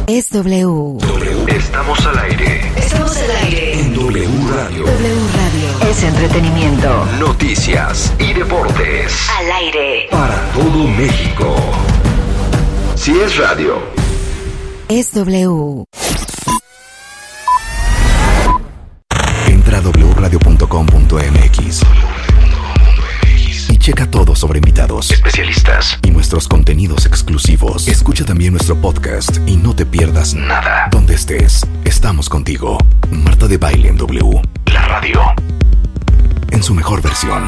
Es W. Estamos al aire. Estamos al aire. En W Radio. W Radio. Es entretenimiento. Noticias y deportes. Al aire. Para todo México. Si es radio. Es W. Entra a wradio.com.mx y checa todo sobre invitados, Especialistas. y nuestros contenidos exclusivos. Escucha también nuestro podcast y no te pierdas nada. Donde estés, estamos contigo. Marta de Baile en W. La radio. En su mejor versión.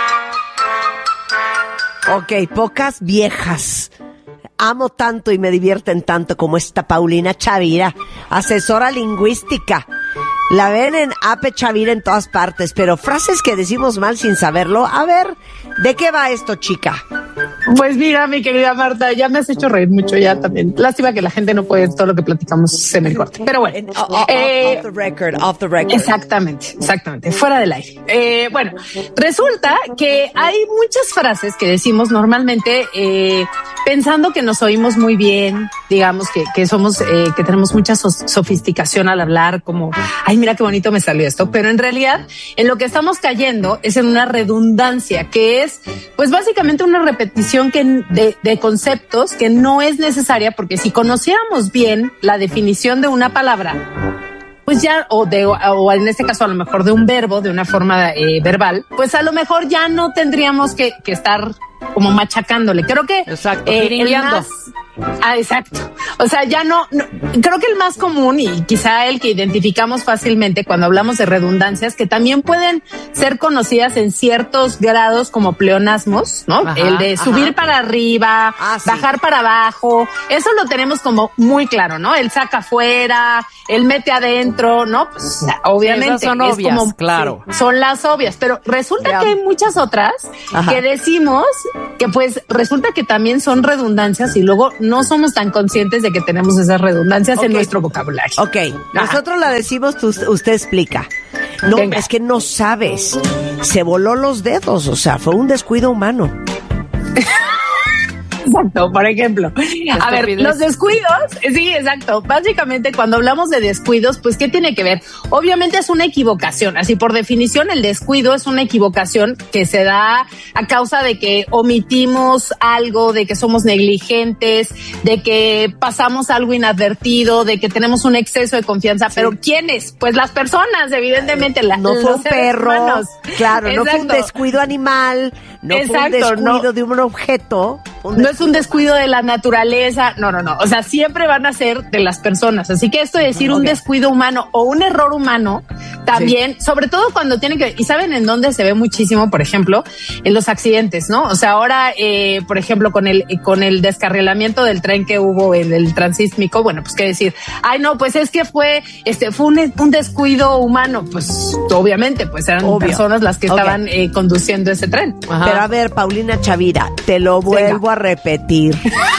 Ok, pocas viejas amo tanto y me divierten tanto como esta Paulina Chavira, asesora lingüística. La ven en Ape Chavira en todas partes, pero frases que decimos mal sin saberlo. A ver, ¿de qué va esto, chica? Pues mira, mi querida Marta, ya me has hecho reír mucho ya también. Lástima que la gente no puede ver todo lo que platicamos en el corte. Pero bueno. Off the record. Exactamente. Fuera del aire. Bueno, resulta que hay muchas frases que decimos normalmente pensando que nos oímos muy bien, digamos que somos, que tenemos mucha sofisticación al hablar, como, ay, mira qué bonito me salió esto. Pero en realidad, en lo que estamos cayendo es en una redundancia, que es, pues básicamente una repetición de conceptos que no es necesaria, porque si conociéramos bien la definición de una palabra, pues ya, o en este caso a lo mejor de un verbo, de una forma verbal, pues a lo mejor ya no tendríamos que estar como machacándole. Creo que exacto, exacto. O sea, ya no, creo que el más común y quizá el que identificamos fácilmente cuando hablamos de redundancias, que también pueden ser conocidas en ciertos grados como pleonasmos, ¿no? Ajá, el de subir para arriba, sí. bajar para abajo. Eso lo tenemos como muy claro, ¿no? El saca afuera, el mete adentro, ¿no? Pues obviamente. Esas son obvias, claro. Sí, son las obvias, pero resulta que hay muchas otras que decimos que pues resulta que también son redundancias y luego no somos tan conscientes de que tenemos esas redundancias en nuestro vocabulario. Ok, nosotros la decimos, usted explica. No, venga. Es que no sabes. Se voló los dedos, o sea, fue un descuido humano. Exacto, por ejemplo. A ver, los descuidos, sí, exacto. Básicamente, cuando hablamos de descuidos, pues, ¿qué tiene que ver? Obviamente es una equivocación. Así, por definición, el descuido es una equivocación que se da a causa de que omitimos algo, de que somos negligentes, de que pasamos algo inadvertido, de que tenemos un exceso de confianza. Sí. Pero ¿quiénes? Pues las personas, evidentemente. No fue un perro, humanos. Claro, exacto. No fue un descuido animal, no fue un descuido de un objeto. No es un descuido de la naturaleza, no. O sea, siempre van a ser de las personas. Así que esto de decir un descuido humano o un error humano, también, sobre todo cuando tiene que... ¿Y saben en dónde se ve muchísimo? Por ejemplo, en los accidentes, ¿no? O sea, ahora, por ejemplo, con el descarrilamiento del tren que hubo en el transísmico, bueno, pues qué decir. Ay, no, pues es que fue un descuido humano. Pues obviamente, pues eran personas las que estaban conduciendo ese tren. Ajá. Pero a ver, Paulina Chavira, te lo vuelvo a repetir.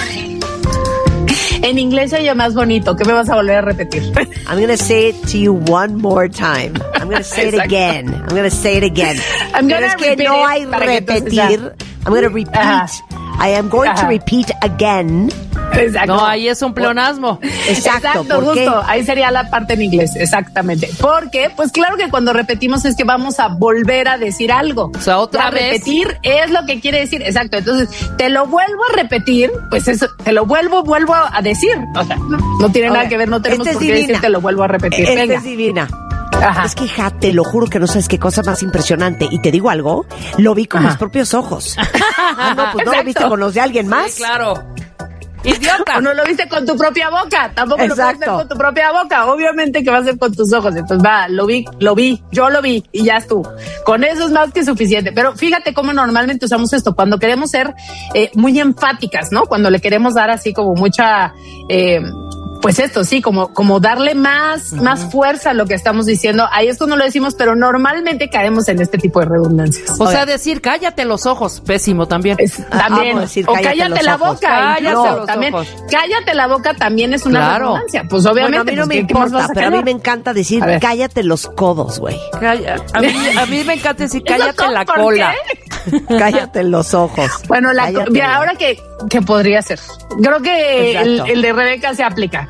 En inglés se oye más bonito. ¿Qué me vas a volver a repetir? I'm going to say it to you one more time. I'm going to say it again. I'm going to say it again. Pero es que no hay repetir. I'm going to repeat. I am going to repeat again. Exacto. No, ahí es un pleonasmo. Exacto, justo. Ahí sería la parte en inglés, exactamente. Porque, pues claro que cuando repetimos es que vamos a volver a decir algo. O sea, otra vez. Repetir es lo que quiere decir, exacto. Entonces, te lo vuelvo a repetir, pues eso, te lo vuelvo a decir. O sea, no tiene nada que ver, no tenemos por qué decir te lo vuelvo a repetir. Esta es divina. Ajá. Es que, hija, te lo juro que no sabes qué cosa más impresionante. Y te digo algo, lo vi con mis propios ojos. No, pues no lo viste con los de alguien más. Sí, claro. Idiota. O no lo viste con tu propia boca. Tampoco lo puedes hacer con tu propia boca. Obviamente que va a ser con tus ojos. Entonces yo lo vi y ya estuvo. Con eso es más que suficiente. Pero fíjate cómo normalmente usamos esto cuando queremos ser muy enfáticas, ¿no? Cuando le queremos dar así como mucha... pues esto, sí, como darle más fuerza a lo que estamos diciendo. Ahí esto no lo decimos, pero normalmente caemos en este tipo de redundancias. O sea, decir cállate los ojos, pésimo también. También. Decir, o cállate la boca. Cállate la boca también es una redundancia. Pues obviamente. Bueno, a mí no me importa, pero a mí me encanta decir cállate los codos, güey. A mí me encanta decir cállate la cola. Cállate los ojos. Bueno, ahora que podría ser. Creo que el de Rebeca se aplica.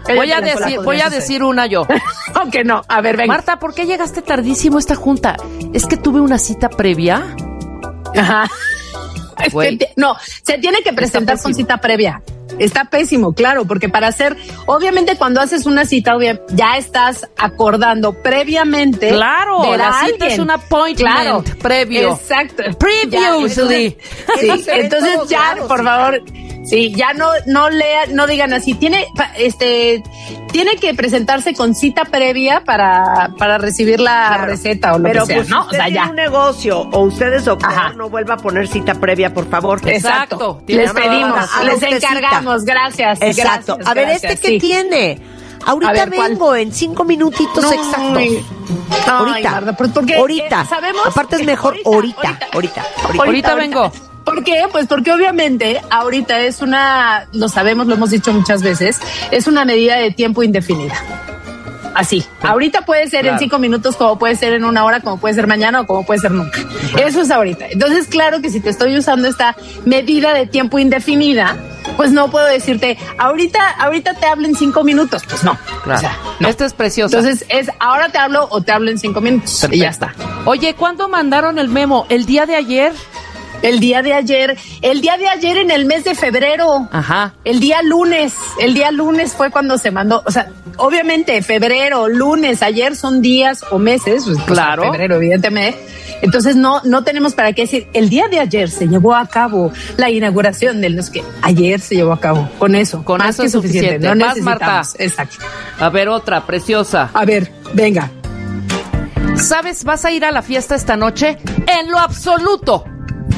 Voy a decir una yo. Aunque no, a ver, venga. Marta, ¿por qué llegaste tardísimo a esta junta? Es que tuve una cita previa. Ajá. No, se tiene que presentar con cita previa. Está pésimo, claro, porque para hacer, obviamente cuando haces una cita, ya estás acordando previamente. Claro, la cita es un appointment previo. Exacto. Previously. Sí, entonces ya, por favor, sí, ya no digan así. Tiene que presentarse con cita previa para recibir la receta o lo que sea, pues, ¿no? O sea, ya. Un negocio o ustedes doctor, no vuelva a poner cita previa, por favor. Exacto. Les pedimos, les encargamos. Gracias. Exacto. Gracias, a ver, ¿qué tiene? Ahorita ver, vengo en 5 minutitos exactos. Ahorita. Sabemos. Aparte es mejor ahorita vengo. ¿Por qué? Pues porque obviamente ahorita lo sabemos, lo hemos dicho muchas veces, es una medida de tiempo indefinida. Así. Ahorita puede ser en 5 minutos, como puede ser en 1 hora, como puede ser mañana o como puede ser nunca. Eso es ahorita. Entonces, claro que si te estoy usando esta medida de tiempo indefinida, pues no puedo decirte, ahorita te hablo en 5 minutos. Pues no. Claro. O sea, no. Esta es preciosa. Entonces, ahora te hablo o te hablo en 5 minutos. Perfecto. Y ya está. Oye, ¿cuándo mandaron el memo? ¿El día de ayer? El día de ayer en el mes de febrero. Ajá. El día lunes fue cuando se mandó, o sea, obviamente febrero, lunes, ayer son días o meses, pues, claro. Febrero, evidentemente. Entonces no tenemos para qué decir, el día de ayer se llevó a cabo la inauguración del que ayer se llevó a cabo. Con eso es suficiente. No Más, necesitamos. Marta. Exacto. A ver, otra preciosa. A ver, venga. ¿Sabes? ¿Vas a ir a la fiesta esta noche? En lo absoluto.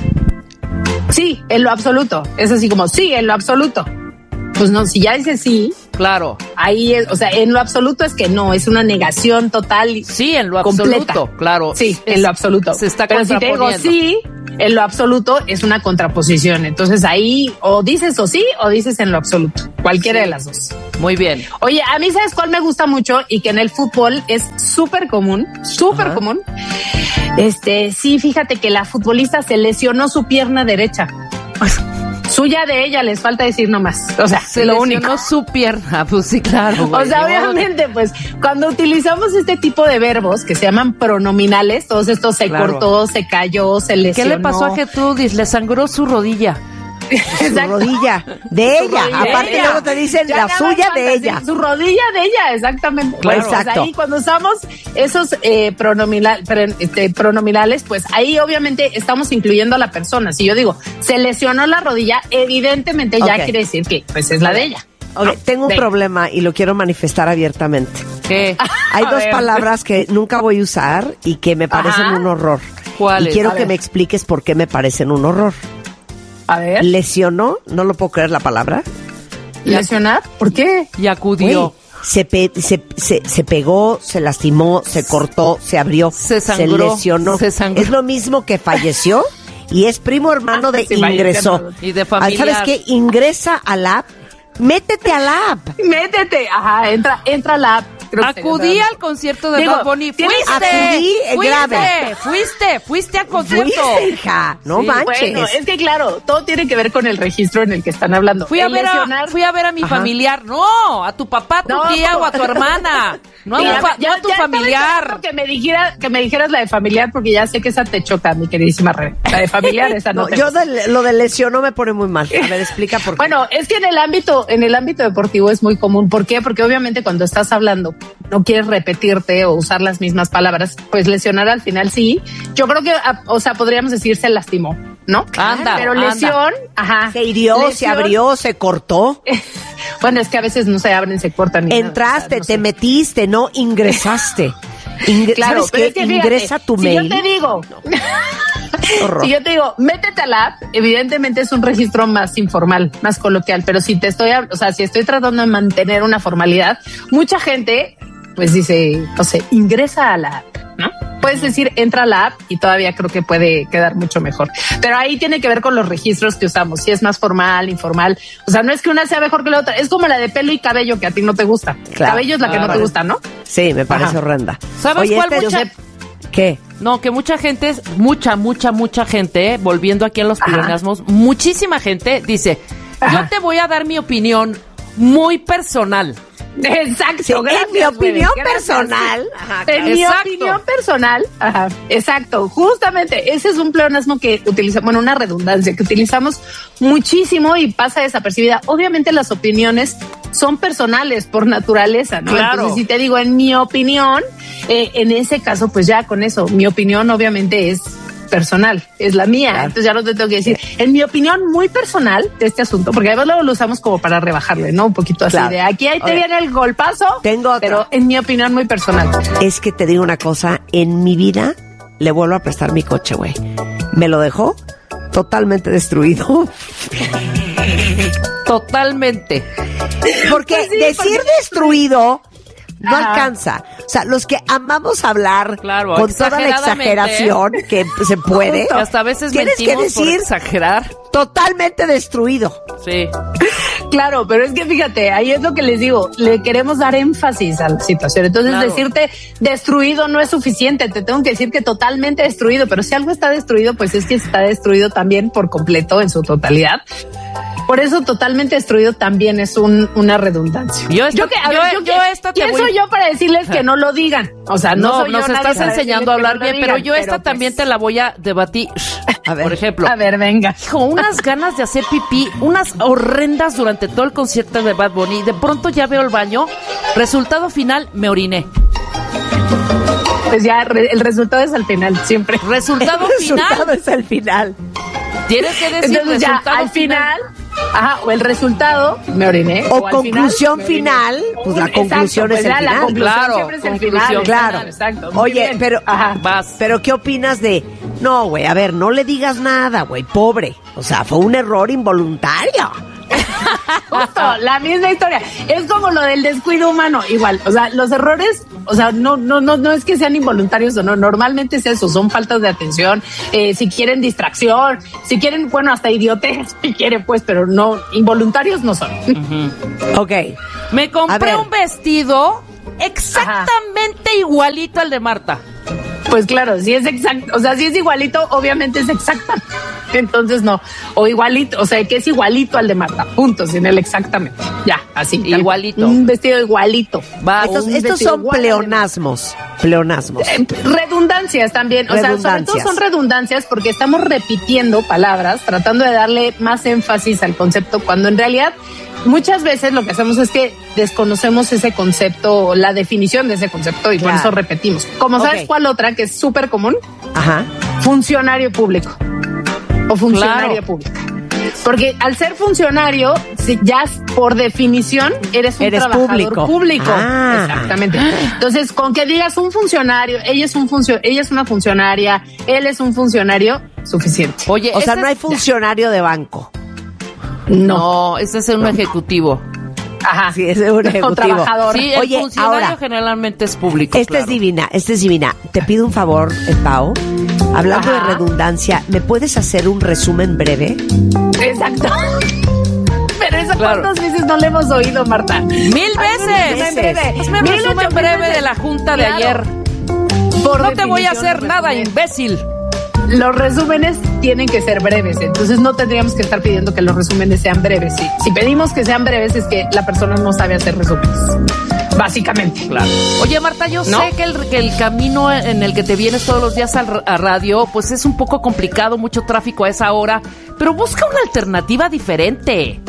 Sí, en lo absoluto. Es así como, sí, en lo absoluto. Pues no, si ya dices sí. Claro. Ahí es, o sea, en lo absoluto es que no, es una negación total. Sí, en lo completa. absoluto, claro. Sí, en lo absoluto. Se está Pero si te digo sí, en lo absoluto es una contraposición. Entonces ahí o dices o sí o dices en lo absoluto. Cualquiera de las dos. Muy bien. Oye, a mí, ¿sabes cuál me gusta mucho? Y que en el fútbol es súper común, común. Sí, fíjate que la futbolista se lesionó su pierna derecha. Suya de ella, les falta decir nomás. O sea, se lo lesionó único. Su pierna, pues sí, claro. O sea, obviamente, pues, cuando utilizamos este tipo de verbos que se llaman pronominales, todos estos se cortó, se cayó, se lesionó. ¿Qué le pasó a Gertrudis? Le sangró su rodilla. Su rodilla de ella. Aparte luego te dicen la suya de ella. Su rodilla de ella, exactamente. Claro. Pues Exacto. ahí cuando usamos esos pronominales, pues ahí obviamente estamos incluyendo a la persona. Si yo digo, se lesionó la rodilla, evidentemente ya quiere decir que pues es la de ella. Okay, tengo un problema y lo quiero manifestar abiertamente. ¿Qué? Hay dos palabras que nunca voy a usar y que me parecen un horror. ¿Cuáles? Y quiero que me expliques por qué me parecen un horror. A ver. Lesionó, no lo puedo creer la palabra. ¿Lesionar? ¿Por qué? Y acudió. Se pegó, se lastimó, se cortó, se abrió, se sangró, se lesionó. Se sangró. Es lo mismo que falleció y es primo hermano de ingresó. Y de familiar. ¿Sabes qué? Ingresa a la app. Métete a la app. Métete. Ajá, entra a la app. Acudí al concierto de Bad Bunny. Fuiste al concierto. Fuiste, hija. No manches. Bueno, es que claro, todo tiene que ver con el registro en el que están hablando. Fui a ver a mi familiar. No, a tu papá, tu tía o a tu hermana. No, no a tu familiar. Que me dijeras la de familiar, porque ya sé que esa te choca, mi queridísima Rebe. La de familiar, esa no. Yo lo de lesión no me pone muy mal. A ver, explica por qué. Bueno, es que en el ámbito deportivo es muy común. ¿Por qué? Porque obviamente cuando estás hablando no quieres repetirte o usar las mismas palabras, pues lesionar al final sí. Yo creo que, o sea, podríamos decir se lastimó, ¿no? Pero lesión, se hirió, se abrió, se cortó. Bueno, es que a veces no se abren, se cortan. Entraste, nada, o sea, te metiste, no ingresaste. Claro, ¿sabes qué? Fíjate, ingresa tu mail. Si yo te digo, métete a la app, evidentemente es un registro más informal, más coloquial, pero si estoy tratando de mantener una formalidad, mucha gente pues dice, no sé, ingresa a la app, ¿no? Puedes decir, entra a la app y todavía creo que puede quedar mucho mejor. Pero ahí tiene que ver con los registros que usamos, si es más formal, informal. O sea, no es que una sea mejor que la otra, es como la de pelo y cabello que a ti no te gusta. Claro. Cabello es la que no te gusta, ¿no? Sí, me parece horrenda. ¿Sabes cuál ¿Qué? No, que mucha gente, mucha gente, volviendo aquí a los pleonasmos, muchísima gente dice, yo te voy a dar mi opinión muy personal. Exacto. Sí, gracias, en mi opinión Rebe, personal. Ajá, en mi Exacto. opinión personal. Ajá, exacto. Justamente ese es un pleonasmo que utilizamos, bueno, una redundancia que utilizamos muchísimo y pasa desapercibida. Obviamente las opiniones son personales por naturaleza, ¿no? Claro. Entonces, si te digo en mi opinión, en ese caso, pues ya con eso, mi opinión obviamente es personal, es la mía, claro. Entonces ya no te tengo que decir, en mi opinión muy personal de este asunto, porque además luego lo usamos como para rebajarle, ¿no? Un poquito así claro. De aquí ahí te viene el golpazo, tengo otra. Pero en mi opinión muy personal. Es que te digo una cosa, en mi vida le vuelvo a prestar mi coche, güey. Me lo dejó totalmente destruido. Totalmente. Porque pues sí, decir destruido no alcanza. O sea, los que amamos hablar claro, con toda la exageración que se puede. Hasta a veces tienes que decir por exagerar. Totalmente destruido. Sí. Claro, pero es que fíjate, ahí es lo que les digo, le queremos dar énfasis a la situación. Entonces claro. Decirte destruido no es suficiente, te tengo que decir que totalmente destruido, pero si algo está destruido, pues es que está destruido también por completo en su totalidad. Por eso totalmente destruido también es una redundancia. ¿Quién soy yo para decirles que no lo digan? O sea, no soy nos yo estás enseñando a hablar bien, pero yo esta pues, también te la voy a debatir. A ver, por ejemplo. A ver, venga. Hijo, unas ganas de hacer pipí, unas horrendas durante todo el concierto de Bad Bunny. De pronto ya veo el baño. Resultado final, me oriné. Pues ya, el resultado es al final, siempre. Resultado final es al final. Tienes que decir entonces, resultado ya, al final. Ajá, o el resultado, me oriné. O conclusión final, pues la conclusión es el final. La conclusión claro, siempre es el final. Claro. Exacto. Oye, pero, vas. Pero ¿qué opinas de? No, güey, a ver, no le digas nada, güey, pobre. O sea, fue un error involuntario. Justo, la misma historia. Es como lo del descuido humano, igual. O sea, los errores, o sea, no es que sean involuntarios o no. Normalmente es eso, son faltas de atención. Si quieren distracción, si quieren, bueno, hasta idiotez, si quieren, pues, pero no, involuntarios no son. Uh-huh. Ok. Me compré un vestido exactamente igualito al de Marta. Pues claro, si es exacto, o sea, si es igualito, obviamente es exactamente. Entonces no, o igualito, o sea, que es igualito al de Marta, punto, sin el exactamente. Ya, así. Igualito. Un vestido igualito. Estos son pleonasmos. Redundancias también, o sea, sobre todo son redundancias porque estamos repitiendo palabras, tratando de darle más énfasis al concepto, cuando en realidad muchas veces lo que hacemos es que desconocemos ese concepto, la definición de ese concepto y por eso repetimos. Como sabes cuál otra que es súper común, funcionario público o funcionaria pública. Porque al ser funcionario, ya por definición eres un trabajador público. Exactamente. Entonces, con que digas un funcionario, ella es una funcionaria, él es un funcionario, suficiente. Oye, o sea, no hay funcionario de banco. No, ese es un ejecutivo. Ajá. Sí, es un ejecutivo. Trabajador. Sí, el funcionario ahora, generalmente es público. Esta es divina. Te pido un favor, Pau. Hablando de redundancia, ¿me puedes hacer un resumen breve? Exacto. Pero eso cuántas veces no le hemos oído, Marta. 1000 veces. Es mi resumen breve de la junta de ayer. No te voy a hacer nada, imbécil. Los resúmenes tienen que ser breves, entonces no tendríamos que estar pidiendo que los resúmenes sean breves. Si pedimos que sean breves es que la persona no sabe hacer resúmenes, básicamente. Claro. Oye, Marta, yo sé que el camino en el que te vienes todos los días a radio, pues es un poco complicado, mucho tráfico a esa hora, pero busca una alternativa diferente.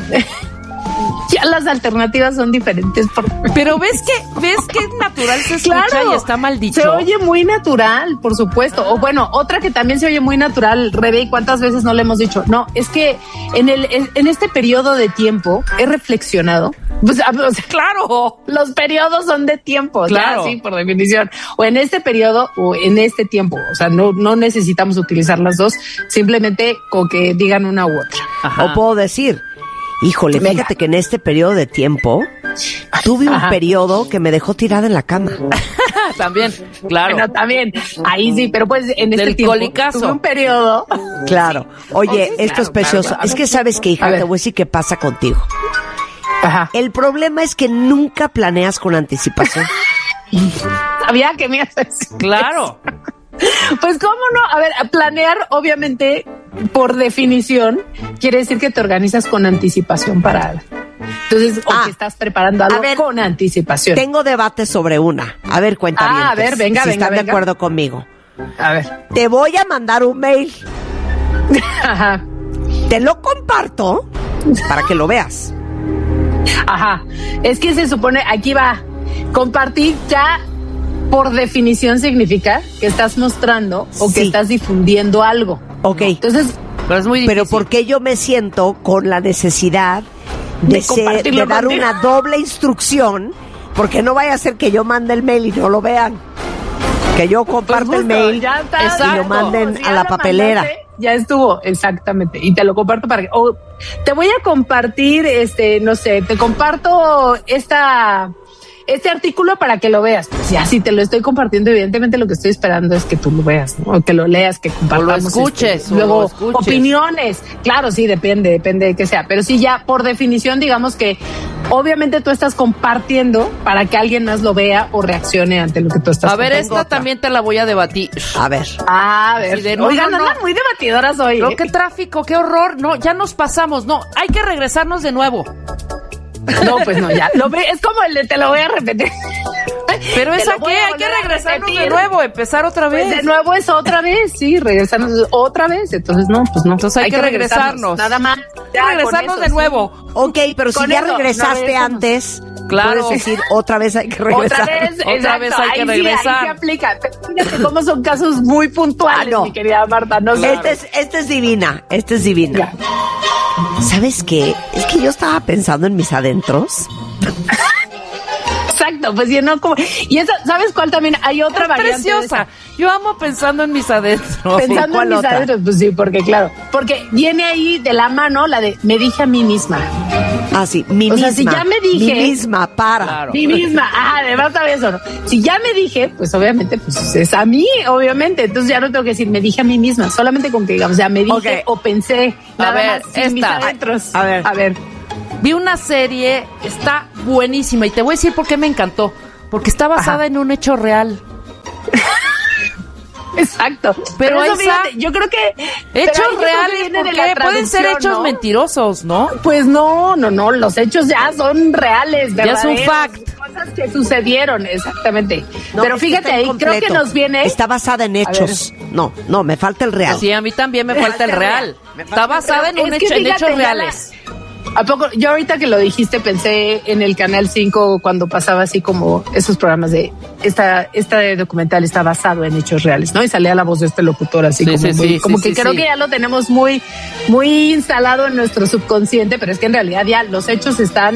Ya las alternativas son diferentes. Pero ves que natural se escucha y está mal dicho. Se oye muy natural, por supuesto. O bueno, otra que también se oye muy natural, Rebe, ¿y cuántas veces no le hemos dicho? No, es que en este periodo de tiempo he reflexionado. Pues, o sea, claro. Los periodos son de tiempo, claro. Sí, por definición. O en este periodo o en este tiempo. O sea, no necesitamos utilizar las dos, simplemente con que digan una u otra. Ajá. O puedo decir, híjole, fíjate que en este periodo de tiempo tuve un periodo que me dejó tirada en la cama. También, claro. Bueno, también, ahí sí, pero pues en este tiempo colicazo. tuve un periodo. Claro. Oye, esto es precioso. Claro. Es que sabes que, hija, te voy a decir qué pasa contigo. Ajá. El problema es que nunca planeas con anticipación. Sabía que me ibas a decir. Claro. Pues cómo no, a ver, planear obviamente por definición quiere decir que te organizas con anticipación para Entonces, o que estás preparando algo con anticipación. Tengo debate sobre una. A ver, cuéntame. A ver, venga, si venga, están de acuerdo conmigo. A ver. Te voy a mandar un mail. Ajá. Te lo comparto para que lo veas. Ajá. Es que se supone, aquí va, compartir ya por definición significa que estás mostrando o que estás difundiendo algo. Ok. Entonces, pero es muy difícil. Pero ¿por qué yo me siento con la necesidad de dar una doble instrucción? Porque no vaya a ser que yo mande el mail y no lo vean. Que yo comparte el mail y lo manden a la papelera. Ya estuvo, exactamente. Y te lo comparto para que... te voy a compartir, no sé, te comparto este artículo para que lo veas. Pues ya, si te lo estoy compartiendo, evidentemente lo que estoy esperando es que tú lo veas, ¿no? O que lo leas, que compartamos. O lo escuches. Luego, opiniones. Claro, sí, depende de qué sea. Pero sí, ya por definición, digamos que obviamente tú estás compartiendo para que alguien más lo vea o reaccione ante lo que tú estás compartiendo. A ver, esta también te la voy a debatir. A ver. Sí, oigan, andan muy debatidoras hoy. No, qué tráfico, qué horror. No, ya nos pasamos. No, hay que regresarnos de nuevo. No, pues no, ya. Es como el de te lo voy a repetir. Pero ¿esa qué? Hay que regresarnos de nuevo, empezar otra vez. Pues de nuevo es otra vez, sí, regresarnos otra vez. Entonces, no, pues no. Entonces hay que regresarnos. Nada más. Ya, regresarnos de nuevo. Sí. Ok, pero si ya regresaste antes, claro. Puedes decir otra vez hay que regresar. Otra vez hay que regresar. Ahí se aplica. Pero fíjate cómo son casos muy puntuales, mi querida Marta. No sé. Esta es divina. Ya. ¿Sabes qué? Es que yo estaba pensando en mis adentros. Exacto, pues yo no como... Y esa, ¿sabes cuál también? Hay otra variante. Preciosa. Yo amo pensando en mis adentros. Pensando en mis adentros, pues sí, porque claro. Porque viene ahí de la mano la de me dije a mí misma. Ah, sí, mi misma. O sea, si ya me dije... Mi misma, Claro. Mi misma. Además también eso, ¿no? Si ya me dije, pues obviamente, pues es a mí, obviamente. Entonces ya no tengo que decir me dije a mí misma. Solamente con que digamos, ya me dije o pensé. Nada ver, más sin mis adentros. A ver. Vi una serie, está buenísima y te voy a decir por qué me encantó. Porque está basada en un hecho real. Exacto. Pero eso, esa, fíjate, yo creo que... Hechos reales, porque pueden ser hechos mentirosos, ¿no? Pues no, los hechos ya son reales, verdaderos. Ya es un fact. Cosas que sucedieron, exactamente. No, pero fíjate ahí, creo que nos viene... Está basada en hechos. No, me falta el real. Sí, a mí también me falta el real. Está basada en hechos reales. ¿A poco? Yo ahorita que lo dijiste pensé en el Canal 5 cuando pasaba así como esos programas de esta documental está basado en hechos reales, ¿no? Y salía la voz de este locutor así como que creo que ya lo tenemos muy, muy instalado en nuestro subconsciente, pero es que en realidad ya los hechos están